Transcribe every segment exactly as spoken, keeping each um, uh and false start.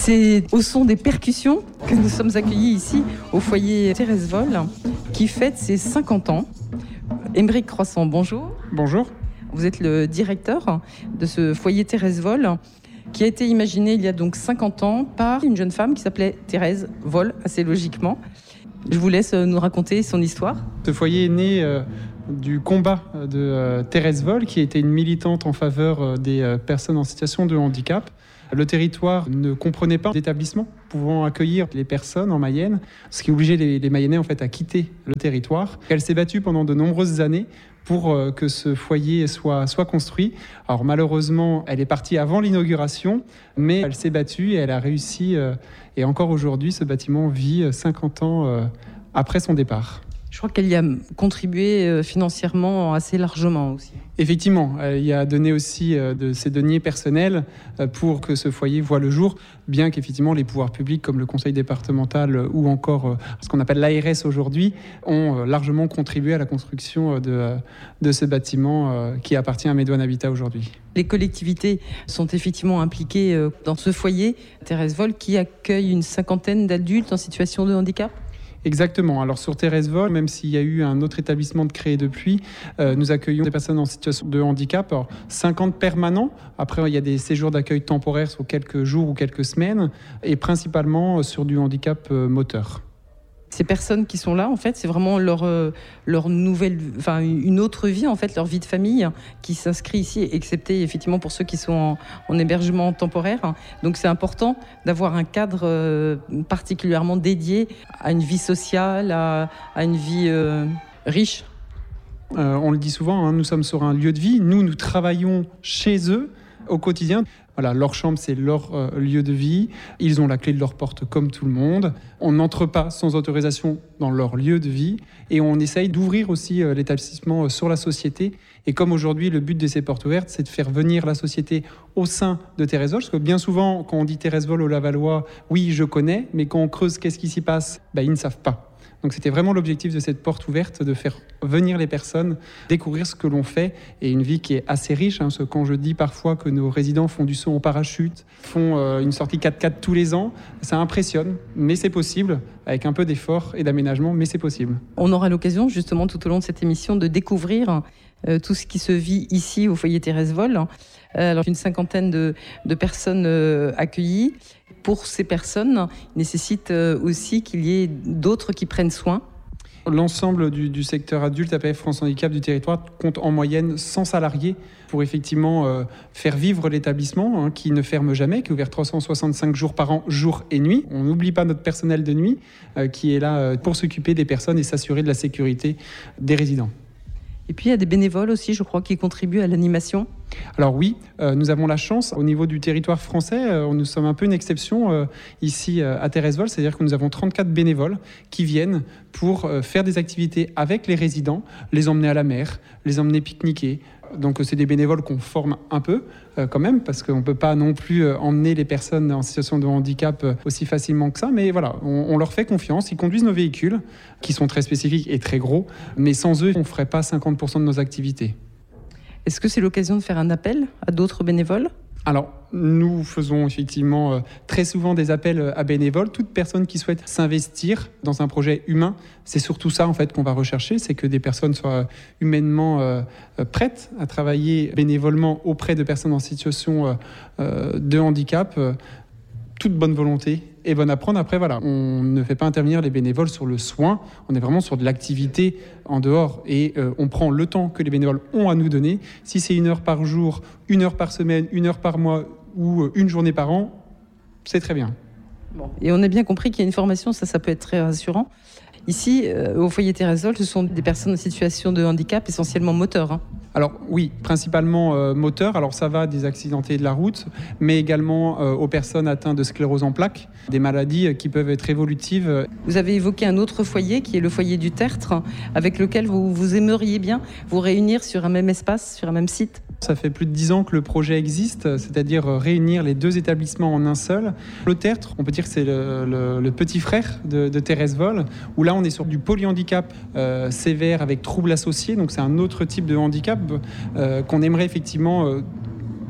C'est au son des percussions que nous sommes accueillis ici au foyer Thérèse Vol qui fête ses cinquante ans. Aymeric Croissant, bonjour. Bonjour. Vous êtes le directeur de ce foyer Thérèse Vol qui a été imaginé il y a donc cinquante ans par une jeune femme qui s'appelait Thérèse Vol, assez logiquement. Je vous laisse nous raconter son histoire. Ce foyer est né euh, du combat de euh, Thérèse Vol, qui était une militante en faveur euh, des euh, personnes en situation de handicap. Le territoire ne comprenait pas d'établissement pouvant accueillir les personnes en Mayenne, ce qui obligeait les, les Mayennais en fait, à quitter le territoire. Elle s'est battue pendant de nombreuses années pour euh, que ce foyer soit, soit construit. Alors malheureusement, elle est partie avant l'inauguration, mais elle s'est battue et elle a réussi. Euh, et encore aujourd'hui, ce bâtiment vit cinquante ans euh, après son départ. Je crois qu'elle y a contribué financièrement assez largement aussi. Effectivement, il y a donné aussi de ses deniers personnels pour que ce foyer voie le jour, bien qu'effectivement les pouvoirs publics comme le conseil départemental ou encore ce qu'on appelle l'A R S aujourd'hui ont largement contribué à la construction de, de ce bâtiment qui appartient à Médouane Habitat aujourd'hui. Les collectivités sont effectivement impliquées dans ce foyer Thérèse Vol qui accueille une cinquantaine d'adultes en situation de handicap. Exactement. Alors sur Thérèse Vol, même s'il y a eu un autre établissement de créé depuis, euh, nous accueillons des personnes en situation de handicap, alors cinquante permanents. Après, il y a des séjours d'accueil temporaires sur quelques jours ou quelques semaines, et principalement sur du handicap euh, moteur. Ces personnes qui sont là, en fait, c'est vraiment leur, euh, leur nouvelle, enfin une autre vie, en fait, leur vie de famille qui s'inscrit ici, excepté effectivement pour ceux qui sont en, en hébergement temporaire. Donc c'est important d'avoir un cadre euh, particulièrement dédié à une vie sociale, à, à une vie euh, riche. Euh, on le dit souvent, hein, nous sommes sur un lieu de vie. Nous, nous travaillons chez eux au quotidien. Voilà, leur chambre, c'est leur euh, lieu de vie. Ils ont la clé de leur porte comme tout le monde. On n'entre pas sans autorisation dans leur lieu de vie. Et on essaye d'ouvrir aussi euh, l'établissement euh, sur la société. Et comme aujourd'hui, le but de ces portes ouvertes, c'est de faire venir la société au sein de Thérèse Vol. Parce que bien souvent, quand on dit Thérèse Vol au Lavallois, oui, je connais. Mais quand on creuse qu'est-ce qui s'y passe, ben, ils ne savent pas. Donc c'était vraiment l'objectif de cette porte ouverte, de faire venir les personnes, découvrir ce que l'on fait, et une vie qui est assez riche. Hein, parce que quand je dis parfois que nos résidents font du saut en parachute, font euh, une sortie quatre-quatre tous les ans, ça impressionne, mais c'est possible, avec un peu d'effort et d'aménagement, mais c'est possible. On aura l'occasion justement tout au long de cette émission de découvrir euh, tout ce qui se vit ici au foyer Thérèse Vol. Euh, alors une cinquantaine de, de personnes euh, accueillies. Pour ces personnes, il nécessite aussi qu'il y ait d'autres qui prennent soin. L'ensemble du, du secteur adulte A P F France Handicap du territoire compte en moyenne cent salariés pour effectivement euh, faire vivre l'établissement hein, qui ne ferme jamais, qui est ouvert trois cent soixante-cinq jours par an, jour et nuit. On n'oublie pas notre personnel de nuit euh, qui est là euh, pour s'occuper des personnes et s'assurer de la sécurité des résidents. Et puis il y a des bénévoles aussi, je crois, qui contribuent à l'animation. Alors oui, euh, nous avons la chance, au niveau du territoire français, euh, nous sommes un peu une exception euh, ici euh, à Thérèse Vol, c'est-à-dire que nous avons trente-quatre bénévoles qui viennent pour euh, faire des activités avec les résidents, les emmener à la mer, les emmener pique-niquer. Donc c'est des bénévoles qu'on forme un peu euh, quand même, parce qu'on ne peut pas non plus euh, emmener les personnes en situation de handicap euh, aussi facilement que ça. Mais voilà, on, on leur fait confiance, ils conduisent nos véhicules, qui sont très spécifiques et très gros, mais sans eux, on ne ferait pas cinquante pour cent de nos activités. Est-ce que c'est l'occasion de faire un appel à d'autres bénévoles ? Alors, nous faisons effectivement euh, très souvent des appels à bénévoles. Toute personne qui souhaite s'investir dans un projet humain, c'est surtout ça en fait qu'on va rechercher, c'est que des personnes soient humainement euh, prêtes à travailler bénévolement auprès de personnes en situation euh, euh, de handicap. Euh, toute bonne volonté est bonne à prendre. Après, voilà, on ne fait pas intervenir les bénévoles sur le soin. On est vraiment sur de l'activité en dehors et euh, on prend le temps que les bénévoles ont à nous donner. Si c'est une heure par jour, une heure par semaine, une heure par mois ou une journée par an, c'est très bien. Bon. Et on a bien compris qu'il y a une formation, ça, ça peut être très rassurant. Ici, euh, au foyer Thérèse Vol, ce sont des personnes en situation de handicap, essentiellement moteurs. Hein. Alors oui, principalement euh, moteurs. Alors ça va des accidentés de la route, mais également euh, aux personnes atteintes de sclérose en plaques, des maladies euh, qui peuvent être évolutives. Vous avez évoqué un autre foyer, qui est le foyer du Tertre, avec lequel vous, vous aimeriez bien vous réunir sur un même espace, sur un même site. Ça fait plus de dix ans que le projet existe, c'est-à-dire réunir les deux établissements en un seul. Le Tertre, on peut dire que c'est le, le, le petit frère de, de Thérèse Vol, où là on est sur du polyhandicap euh, sévère avec troubles associés, donc c'est un autre type de handicap euh, qu'on aimerait effectivement euh,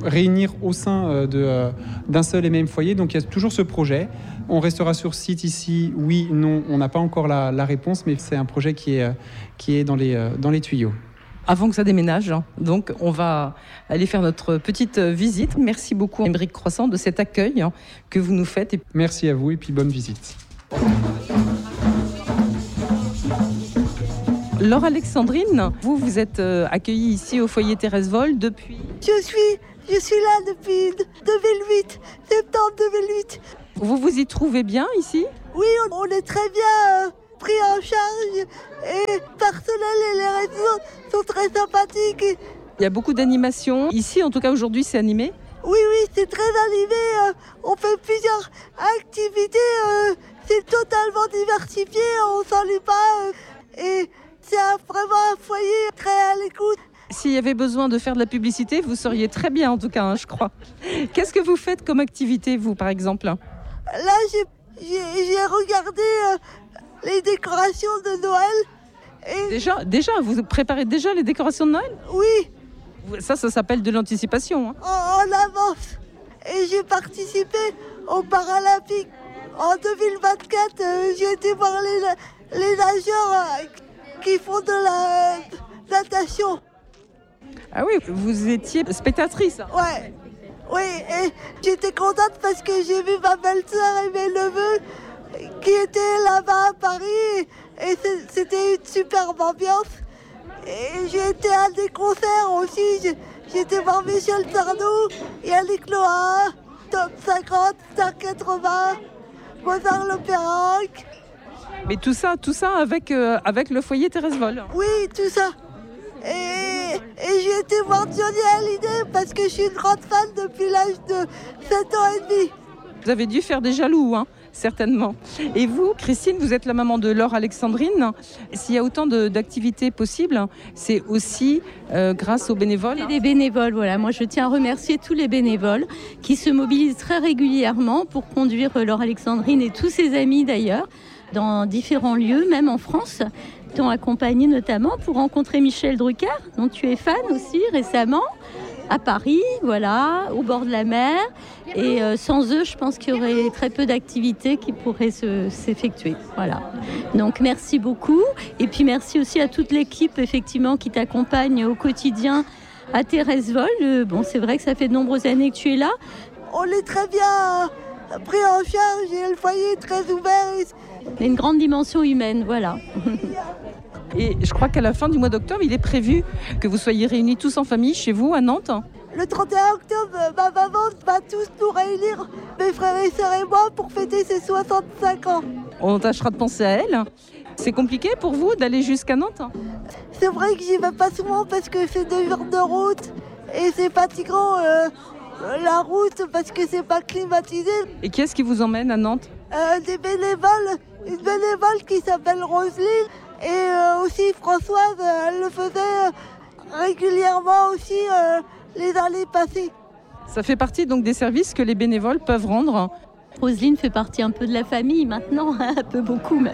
réunir au sein euh, de, euh, d'un seul et même foyer. Donc il y a toujours ce projet. On restera sur site ici, oui, non, on n'a pas encore la, la réponse, mais c'est un projet qui est, euh, qui est dans, les, euh, dans les tuyaux. Avant que ça déménage, donc on va aller faire notre petite visite. Merci beaucoup Émeric Croissant de cet accueil que vous nous faites. Merci à vous et puis bonne visite. Laure Alexandrine, vous, vous êtes accueillie ici au foyer Thérèse Vol depuis... Je suis, je suis là depuis deux mille huit, septembre deux mille huit. Vous vous y trouvez bien ici ? Oui, on, on est très bien euh, pris en charge et le personnel et les résidents sont très sympathiques. Et... Il y a beaucoup d'animations. Ici, en tout cas aujourd'hui, c'est animé ? Oui, oui, c'est très animé. Euh, on fait plusieurs activités. Euh, c'est totalement diversifié, on s'ennuie pas. Euh, et c'est un, vraiment un foyer très à l'écoute. S'il y avait besoin de faire de la publicité, vous seriez très bien en tout cas, hein, je crois. Qu'est-ce que vous faites comme activité, vous, par exemple ? Là, j'ai, j'ai, j'ai regardé euh, les décorations de Noël. Et... Déjà, déjà, vous préparez déjà les décorations de Noël ? Oui. Ça, ça s'appelle de l'anticipation. Hein. En, en avance. Et j'ai participé aux Paralympiques. En deux mille vingt-quatre, euh, j'ai été voir les, les nageurs euh, qui font de la natation. Ah oui, vous étiez spectatrice. Ouais. Oui, et j'étais contente parce que j'ai vu ma belle-sœur et mes neveux qui étaient là-bas à Paris. Et c'était une superbe ambiance. Et j'ai été à des concerts aussi. J'ai été voir Michel Sardou, Yannick Noah, Top cinquante, Star quatre-vingts, Mozart l'Opéranque. Mais tout ça, tout ça avec, euh, avec le foyer Thérèse Vol. Oui, tout ça. Et, et j'ai été voir Johnny Hallyday parce que je suis une grande fan depuis l'âge de sept ans et demi. Vous avez dû faire des jaloux, hein, certainement. Et vous, Christine, vous êtes la maman de Laure Alexandrine. S'il y a autant de, d'activités possibles, c'est aussi euh, grâce aux bénévoles. C'est des bénévoles, voilà. Moi, je tiens à remercier tous les bénévoles qui se mobilisent très régulièrement pour conduire Laure Alexandrine et tous ses amis d'ailleurs dans différents lieux, même en France, t'ont accompagné notamment pour rencontrer Michel Drucker, dont tu es fan aussi récemment, à Paris, voilà, au bord de la mer. Et euh, sans eux, je pense qu'il y aurait très peu d'activités qui pourraient se, s'effectuer. Voilà. Donc merci beaucoup. Et puis merci aussi à toute l'équipe effectivement qui t'accompagne au quotidien à Thérèse Vol. Euh, bon, c'est vrai que ça fait de nombreuses années que tu es là. On est très bien euh, pris en charge et le foyer est très ouvert. Et... Il y a une grande dimension humaine, voilà. Et je crois qu'à la fin du mois d'octobre, il est prévu que vous soyez réunis tous en famille chez vous à Nantes. Le trente et un octobre, ma maman va tous nous réunir, mes frères et sœurs et moi, pour fêter ses soixante-cinq ans. On tâchera de penser à elle. C'est compliqué pour vous d'aller jusqu'à Nantes ? C'est vrai que j'y vais pas souvent parce que c'est deux heures de route et c'est fatigant euh, la route parce que c'est pas climatisé. Et qui est-ce qui vous emmène à Nantes ? euh, Des bénévoles, une bénévole qui s'appelle Roselyne. Et euh, aussi Françoise, euh, elle le faisait euh, régulièrement aussi euh, les années passées. Ça fait partie donc des services que les bénévoles peuvent rendre. Roselyne fait partie un peu de la famille maintenant, un peu beaucoup même.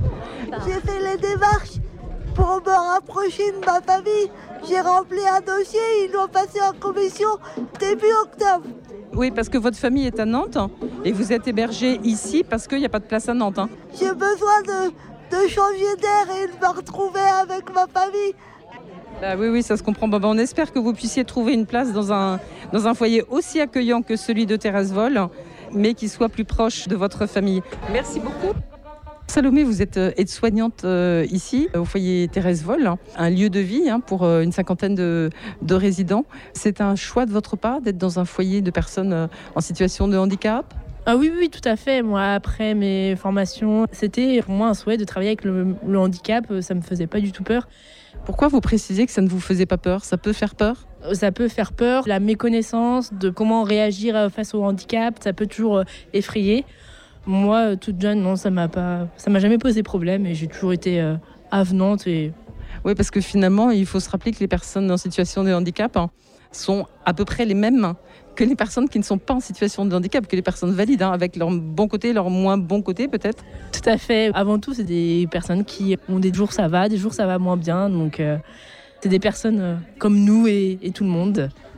J'ai fait les démarches pour me rapprocher de ma famille. J'ai rempli un dossier, il doit passer en commission début octobre. Oui, parce que votre famille est à Nantes et vous êtes hébergé ici parce qu'il n'y a pas de place à Nantes. Hein. J'ai besoin de... de changer d'air et de me retrouver avec ma famille. Bah oui, oui, ça se comprend. Bah, bah, on espère que vous puissiez trouver une place dans un, dans un foyer aussi accueillant que celui de Thérèse Vol, mais qui soit plus proche de votre famille. Merci beaucoup. Salomé, vous êtes aide-soignante euh, ici, au foyer Thérèse Vol, un lieu de vie hein, pour euh, une cinquantaine de, de résidents. C'est un choix de votre part d'être dans un foyer de personnes euh, en situation de handicap ? Ah oui, oui, tout à fait. Moi, après mes formations, c'était pour moi un souhait de travailler avec le, le handicap. Ça me faisait pas du tout peur. Pourquoi vous précisez que ça ne vous faisait pas peur ? Ça peut faire peur ? Ça peut faire peur. La méconnaissance de comment réagir face au handicap, ça peut toujours effrayer. Moi, toute jeune, non, ça m'a pas, ça m'a jamais posé problème et j'ai toujours été euh, avenante. Et... Oui, parce que finalement, il faut se rappeler que les personnes en situation de handicap hein, sont à peu près les mêmes que les personnes qui ne sont pas en situation de handicap, que les personnes valides, hein, avec leurs bons côtés, leurs moins bons côtés peut-être. Tout à fait. Avant tout, c'est des personnes qui ont des jours ça va, des jours ça va moins bien. Donc, euh, c'est des personnes euh, comme nous et, et tout le monde.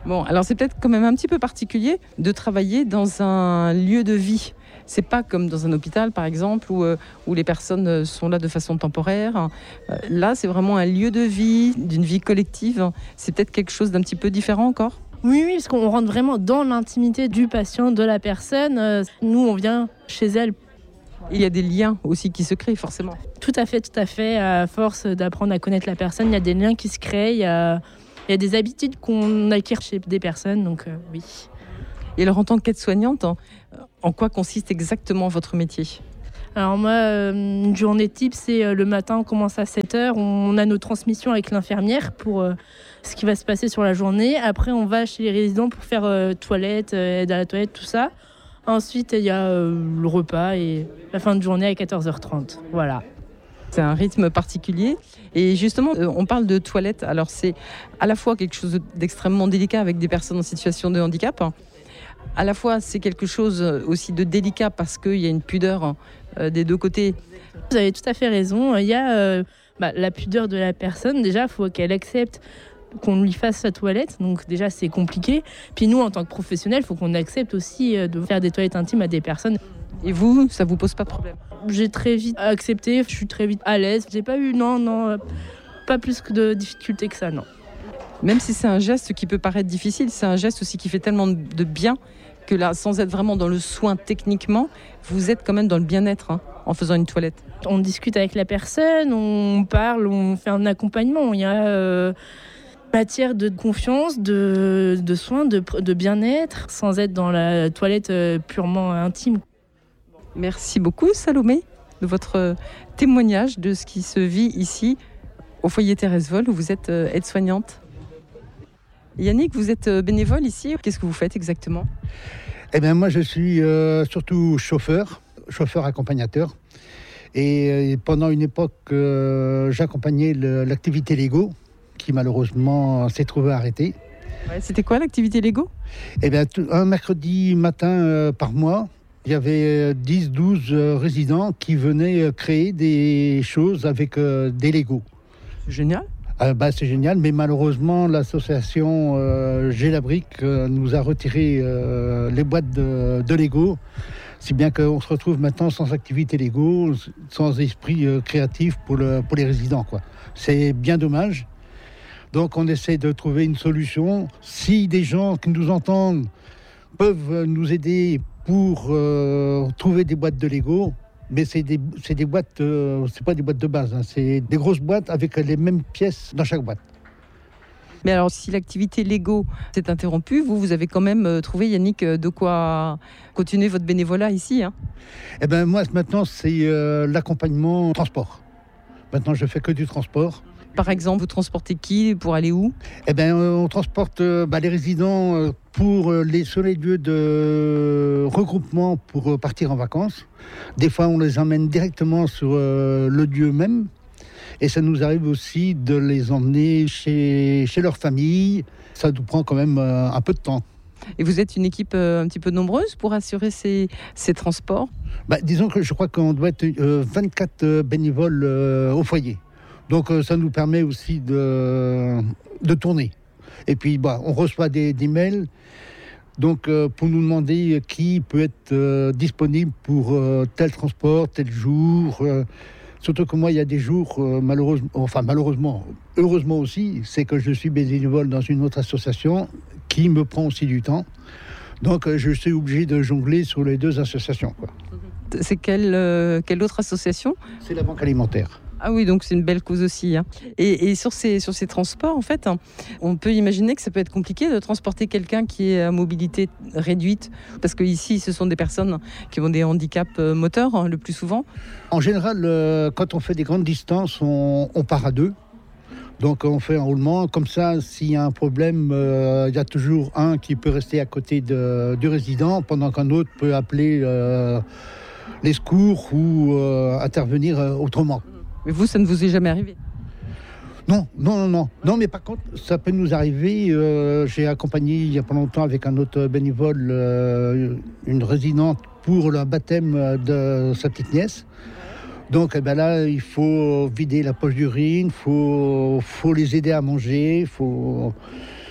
Bon, alors c'est peut-être quand même un petit peu particulier de travailler dans un lieu de vie. C'est pas comme dans un hôpital, par exemple, où, euh, où les personnes sont là de façon temporaire. Euh, là, c'est vraiment un lieu de vie, d'une vie collective. C'est peut-être quelque chose d'un petit peu différent encore. Oui, oui, parce qu'on rentre vraiment dans l'intimité du patient, de la personne. Euh, nous, on vient chez elle. Il y a des liens aussi qui se créent, forcément. Tout à fait, tout à fait. À force d'apprendre à connaître la personne, il y a des liens qui se créent. Il y a, il y a des habitudes qu'on acquiert chez des personnes, donc euh, oui. Et alors, en tant qu'aide-soignante, en, en quoi consiste exactement votre métier ? Alors moi, euh, une journée type, c'est euh, le matin, on commence à sept heures, on a nos transmissions avec l'infirmière pour euh, ce qui va se passer sur la journée. Après, on va chez les résidents pour faire euh, toilette, euh, aide à la toilette, tout ça. Ensuite, il y a euh, le repas et la fin de journée à quatorze heures trente. Voilà. C'est un rythme particulier. Et justement, euh, on parle de toilette. Alors, c'est à la fois quelque chose d'extrêmement délicat avec des personnes en situation de handicap. À la fois, c'est quelque chose aussi de délicat parce qu'il y a une pudeur euh, des deux côtés. Vous avez tout à fait raison. Il y a euh, bah, la pudeur de la personne. Déjà, il faut qu'elle accepte qu'on lui fasse sa toilette. Donc déjà, c'est compliqué. Puis nous, en tant que professionnels, il faut qu'on accepte aussi euh, de faire des toilettes intimes à des personnes. Et vous, ça ne vous pose pas de problème ? J'ai très vite accepté. Je suis très vite à l'aise. J'ai pas eu, non, non, pas plus de difficultés que ça, non. Même si c'est un geste qui peut paraître difficile, c'est un geste aussi qui fait tellement de bien que là, sans être vraiment dans le soin techniquement, vous êtes quand même dans le bien-être hein, en faisant une toilette. On discute avec la personne, on parle, on fait un accompagnement. Il y a euh, matière de confiance, de, de soins, de, de bien-être, sans être dans la toilette euh, purement intime. Merci beaucoup Salomé de votre témoignage de ce qui se vit ici au foyer Thérèse Vol où vous êtes euh, aide-soignante. Yannick, vous êtes bénévole ici. Qu'est-ce que vous faites exactement ? Eh bien, moi, je suis euh, surtout chauffeur, chauffeur accompagnateur. Et, et pendant une époque, euh, j'accompagnais le, l'activité Lego, qui malheureusement s'est trouvée arrêtée. Ouais, c'était quoi l'activité Lego ? Eh bien, tout, un mercredi matin euh, par mois, il y avait dix douze euh, résidents qui venaient créer des choses avec euh, des Lego. C'est génial. Euh, bah, c'est génial, mais malheureusement, l'association euh, J'ai la brique euh, nous a retiré euh, les boîtes de, de Lego, si bien qu'on se retrouve maintenant sans activité Lego, sans esprit euh, créatif pour, le, pour les résidents, quoi. C'est bien dommage. Donc on essaie de trouver une solution. Si des gens qui nous entendent peuvent nous aider pour euh, trouver des boîtes de Lego, mais c'est des, c'est des boîtes, euh, c'est pas des boîtes de base, hein, c'est des grosses boîtes avec les mêmes pièces dans chaque boîte. Mais alors, si l'activité Lego s'est interrompue, vous, vous avez quand même euh, trouvé, Yannick, euh, de quoi continuer votre bénévolat ici hein ? Eh ben moi, maintenant, c'est euh, l'accompagnement transport. Maintenant, je fais que du transport. Par exemple, vous transportez qui pour aller où ? Eh ben, euh, on transporte euh, bah, les résidents euh, pour euh, les, sur les lieux de regroupement pour euh, partir en vacances. Des fois, on les emmène directement sur euh, le lieu même. Et ça nous arrive aussi de les emmener chez, chez leur famille. Ça nous prend quand même euh, un peu de temps. Et vous êtes une équipe euh, un petit peu nombreuse pour assurer ces, ces transports ? Bah, disons que je crois qu'on doit être euh, vingt-quatre bénévoles euh, au foyer. Donc euh, ça nous permet aussi de, de tourner. Et puis bah, on reçoit des, des mails donc, euh, pour nous demander qui peut être euh, disponible pour euh, tel transport, tel jour. Euh, surtout que moi, il y a des jours, euh, malheureusement, enfin malheureusement, heureusement aussi, c'est que je suis bénévole dans une autre association qui me prend aussi du temps. Donc euh, je suis obligé de jongler sur les deux associations, quoi. C'est quelle, euh, quelle autre association ? C'est la Banque Alimentaire. Ah oui, donc c'est une belle cause aussi. Hein. Et, et sur, ces, sur ces transports, en fait, hein, on peut imaginer que ça peut être compliqué de transporter quelqu'un qui est à mobilité réduite, parce qu'ici, ce sont des personnes qui ont des handicaps euh, moteurs, hein, le plus souvent. En général, euh, quand on fait des grandes distances, on, on part à deux. Donc on fait un roulement. Comme ça, s'il y a un problème, euh, il y a toujours un qui peut rester à côté de, du résident, pendant qu'un autre peut appeler euh, les secours ou euh, intervenir euh, autrement. Mais vous, ça ne vous est jamais arrivé ? Non, non, non, non. Non, mais par contre, ça peut nous arriver. Euh, j'ai accompagné il n'y a pas longtemps avec un autre bénévole euh, une résidente pour le baptême de sa petite nièce. Donc eh ben là, il faut vider la poche d'urine, il faut, faut les aider à manger, il faut...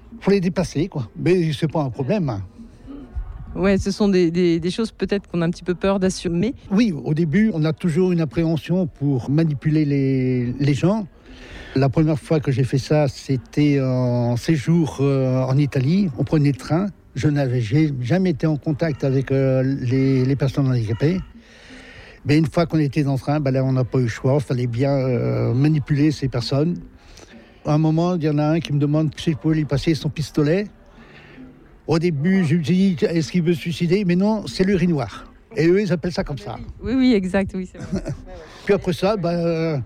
faut les dépasser, quoi. Mais c'est pas un problème. Hein. Ouais, ce sont des, des, des choses peut-être qu'on a un petit peu peur d'assumer. Oui, au début, on a toujours une appréhension pour manipuler les, les gens. La première fois que j'ai fait ça, c'était en séjour euh, en Italie. On prenait le train. Je n'avais jamais été en contact avec euh, les, les personnes handicapées. Mais une fois qu'on était dans le train, ben là, on n'a pas eu le choix. Il fallait bien euh, manipuler ces personnes. À un moment, il y en a un qui me demande si je pouvais lui passer son pistolet. Au début, je lui dis, est-ce qu'il veut se suicider? Mais non, c'est l'urinoir. Et eux, ils appellent ça comme ça. Oui, oui, exact, oui, c'est vrai. Puis après ça, ben,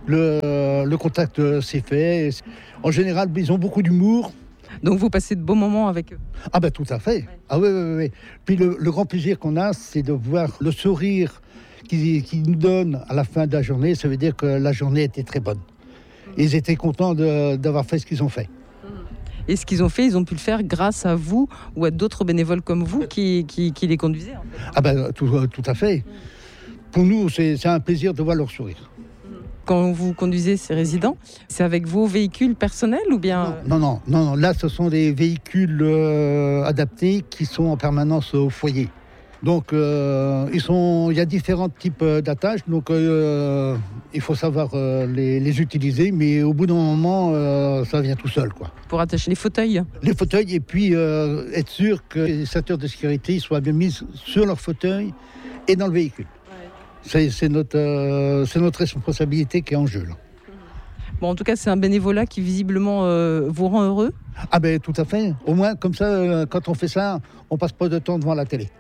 le, le contact s'est fait. En général, ils ont beaucoup d'humour. Donc vous passez de beaux moments avec eux? Ah ben tout à fait. Ah oui, oui, oui. Puis le, le grand plaisir qu'on a, c'est de voir le sourire qu'ils qui nous donnent à la fin de la journée. Ça veut dire que la journée était très bonne. Ils étaient contents de, d'avoir fait ce qu'ils ont fait. Et ce qu'ils ont fait, ils ont pu le faire grâce à vous ou à d'autres bénévoles comme vous qui, qui, qui les conduisaient en fait. Ah ben tout, tout à fait. Pour nous, c'est, c'est un plaisir de voir leur sourire. Quand vous conduisez ces résidents, c'est avec vos véhicules personnels ou bien... Non, non, non, non. Là, ce sont des véhicules euh, adaptés qui sont en permanence au foyer. Donc, euh, ils sont, il y a différents types d'attaches, donc euh, il faut savoir euh, les, les utiliser, mais au bout d'un moment, euh, ça vient tout seul, quoi. Pour attacher les fauteuils. Les fauteuils, et puis euh, être sûr que les ceintures de sécurité soient bien mises sur leur fauteuil et dans le véhicule. Ouais. C'est, c'est, notre, euh, c'est notre responsabilité qui est en jeu, là. Bon, en tout cas, c'est un bénévolat qui visiblement euh, vous rend heureux. Ah ben, tout à fait. Au moins, comme ça, euh, quand on fait ça, on passe pas de temps devant la télé.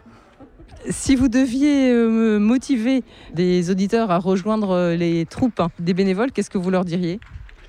Si vous deviez euh, motiver des auditeurs à rejoindre les troupes hein, des bénévoles, qu'est-ce que vous leur diriez?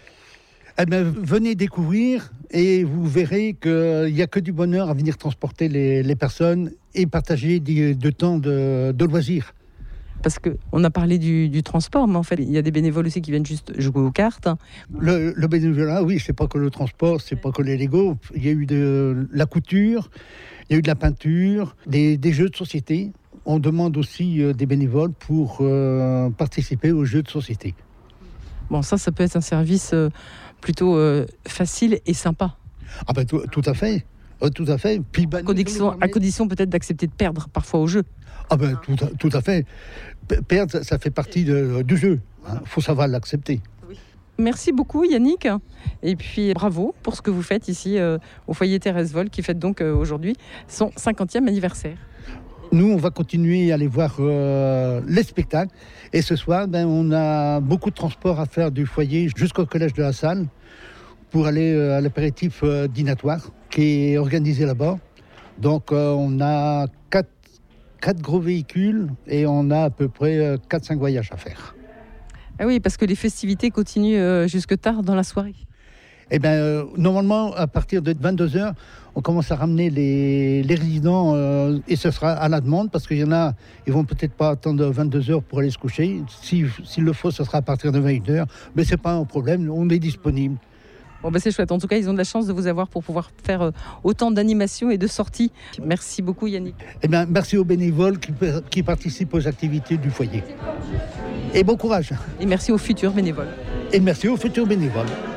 Eh bien, venez découvrir et vous verrez qu'il n'y a que du bonheur à venir transporter les, les personnes et partager du, du temps de, de loisirs. Parce qu'on a parlé du, du transport, mais en fait, il y a des bénévoles aussi qui viennent juste jouer aux cartes. Le, le bénévolat, oui, c'est pas que le transport, c'est pas que les Legos. Il y a eu de la couture, il y a eu de la peinture, des, des jeux de société. On demande aussi euh, des bénévoles pour euh, participer aux jeux de société. Bon, ça, ça peut être un service euh, plutôt euh, facile et sympa. Ah ben, tout, tout à fait. Euh, tout à fait. Puis, ben, à, condition, à condition peut-être d'accepter de perdre parfois au jeu. Ah ben, tout, à, tout à fait. Perdre, ça, ça fait partie de, du jeu. Il hein. faut savoir l'accepter. Oui. Merci beaucoup Yannick. Et puis bravo pour ce que vous faites ici euh, au foyer Thérèse Vol, qui fête donc euh, aujourd'hui son cinquantième anniversaire. Nous, on va continuer à aller voir euh, les spectacles. Et ce soir, ben, on a beaucoup de transport à faire du foyer jusqu'au collège de la Salle pour aller euh, à l'apéritif euh, dînatoire qui est organisé là-bas. Donc, euh, on a quatre, quatre gros véhicules et on a à peu près euh, quatre cinq voyages à faire. Ah oui, parce que les festivités continuent euh, jusque tard dans la soirée. Eh bien, euh, normalement, à partir de vingt-deux heures, on commence à ramener les, les résidents euh, et ce sera à la demande parce qu'il y en a, ils vont peut-être pas attendre vingt-deux heures pour aller se coucher. Si, s'il le faut, ce sera à partir de vingt et une heures. Mais c'est pas un problème, on est disponible. Bon ben c'est chouette. En tout cas, ils ont de la chance de vous avoir pour pouvoir faire euh, autant d'animations et de sorties. Merci beaucoup Yannick. Eh bien, merci aux bénévoles qui, qui participent aux activités du foyer. Et bon courage. Et merci aux futurs bénévoles. Et merci aux futurs bénévoles.